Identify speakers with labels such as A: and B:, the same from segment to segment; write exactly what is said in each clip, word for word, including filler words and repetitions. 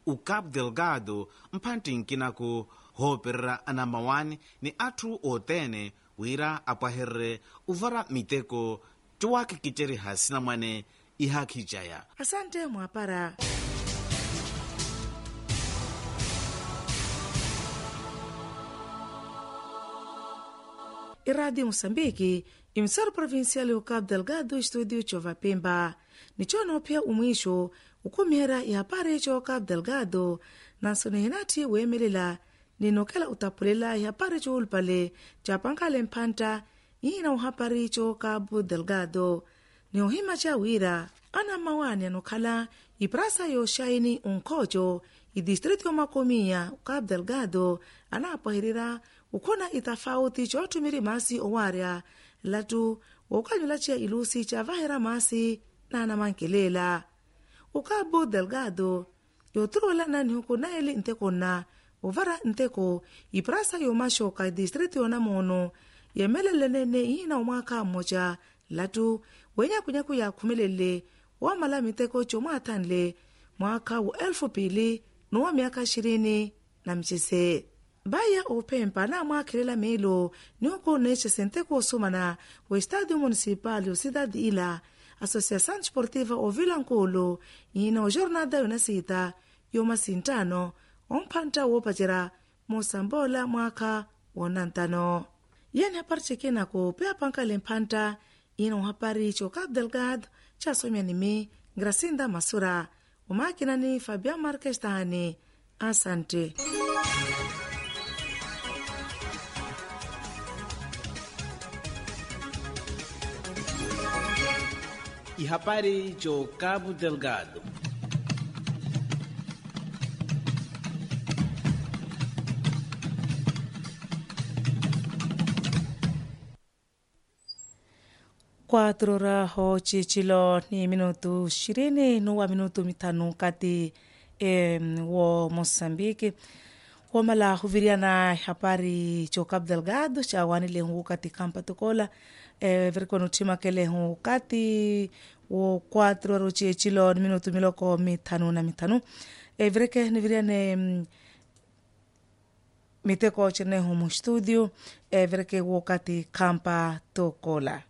A: u Cabo Delgado mphantinkina ku hooperera anamba one ni athu otene wira apwaherre uvara miteko tuwake kicheri hasina mwane ihakijaya.
B: Asante mwapara. Iradi Mosambiki imsaro provincial ya Cabo Delgado studio chova Pemba nichono pia umwisho ukumihera ya habari cho Cabo Delgado na sonehinati wemelela ninokela utapulela ya habari cho ulpale chapankale mpanta ina uhapari cho Cabo Delgado ni ohima cha wira ana mawani anokala iprasa yo shaini unkojo i distrito makomia Cabo Delgado anapahirira ukona itafauti chotumiri masi owaria latu wakanyula chia ilusi cha vahera masi na anamankelela Cabo Delgado yoturola nani huko naeli ntekona uvara nteko iprasa yo mashoka distrito yona mono yemelelene ina umwaka moja latu wenya kunyaku ya kumelele wa malami teko chomatanle mwaka wa elfu pili nuwa miaka shirini na mchise. Baya opempa na mwakilela melo ni uko neche senteko sumana wa Estadio Municipal Cidade Ila Associação Desportiva o Vilankolo ina o jornada yonasita yoma sintano ompanta wopajera Mosambola mwaka wonantano. Yeni haparche kena ko pea pankale mpanta ina uhapari cho Cabo Delgado cha somya nimi Gracinda Masura umakina ni Fabian Marques Tahani. Asante.
A: Ihapari cho Cabo Delgado.
B: Quatro raho chichilo ni minuto shirini nuwa minuto mitanu kati e, wo Mosambiki wamala huviriana hapari cho Cabo Delgado cha wanile hungu kati kampa tukola e, verikono tima kele hungu kati wo quatro raho chichilo ni minuto miloko mitanu na mitanu e, verike niviriane mm, miteko chene humu studio e, verike wo kati kampa tukola.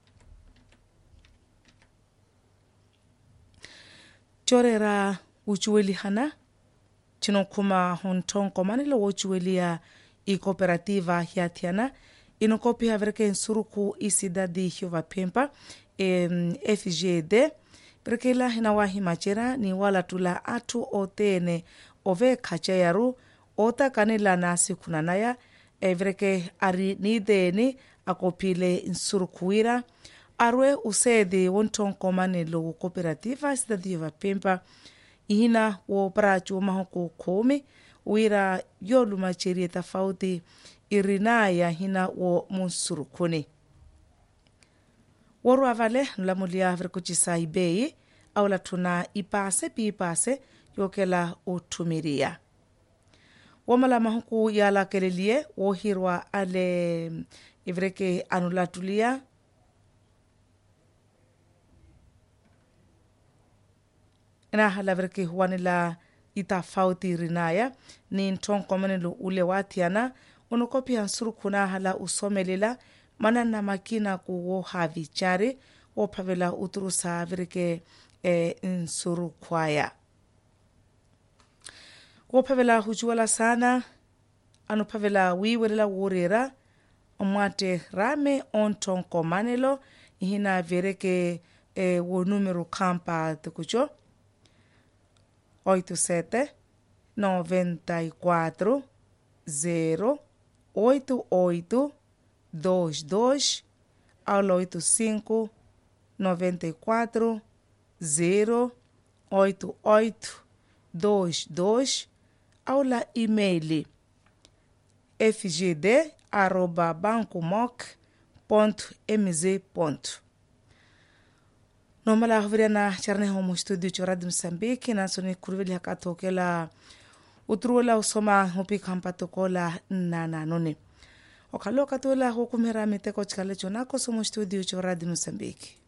B: Chorera uchueli hana chino kuma hontonko manilo uchueli ya i cooperativa hiatiana inokopi haverke nsuruku isidadi hiova Pemba e, F G D brekela hinawahi machera ni wala tula atu otene ove kachayaru ota kanila nasi kunanaya e vreke ari nideni akopile nsurukuira arwe usedi wontonko manilo cooperativa cidade va Pemba ihina wo prachu mahoko kome uira yolu macheri tofauti irinaya hina wo munsurukuni woru avale nulamulia vrikuchisa ibei au latuna ipase pipase yokela utumiria wamala mahuku yala kelelie wohirwa ale ivreke anulatulia na halavreke huanila itafauti rinaya ni ntonko manelo ule watiana unokopi hansuru kuna hala usomelela manana makina kuwo havichare wopavela uturusa vreke e, nsuru kwaya wopavela hujuala sana anopavela wiwelela wurera omwate rame ontonko manelo ihina vreke e, wo numero kampa tukucho oito sete noventa e quatro zero oito oito dois dois ao oito cinco noventa e quatro zero oito oito dois dois ao la e-mail fgd arroba bancomoc ponto mz ponto nomala hovriana charne homo studio cho Radio Msambiki na soni kurveli hakatokela utruola usoma hopi kampa tokola nana none okaloka tola hukumera miteko chikale chonako somo studio cho Radio Msambiki.